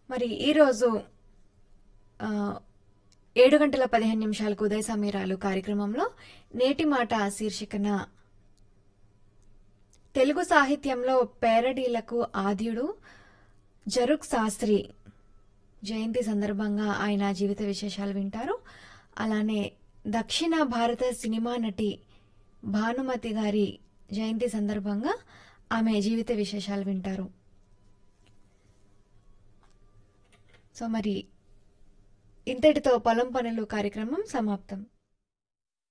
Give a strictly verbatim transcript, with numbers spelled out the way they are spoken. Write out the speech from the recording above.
మరి ఈరోజు ఆ, ఏడు గంటల పదిహేను నిమిషాలకు ఉదయ సమీరాలు కార్యక్రమంలో నేటి మాట శీర్షికన తెలుగు సాహిత్యంలో పేరడీలకు ఆద్యుడు జరుక్ శాస్త్రి జయంతి సందర్భంగా ఆయన జీవిత విశేషాలు వింటారు. అలానే దక్షిణ భారత సినిమా నటి భానుమతి గారి జయంతి సందర్భంగా ఆమె జీవిత విశేషాలు వింటారు. సో మరి ఇంతటితో పొలం పనులు కార్యక్రమం సమాప్తం.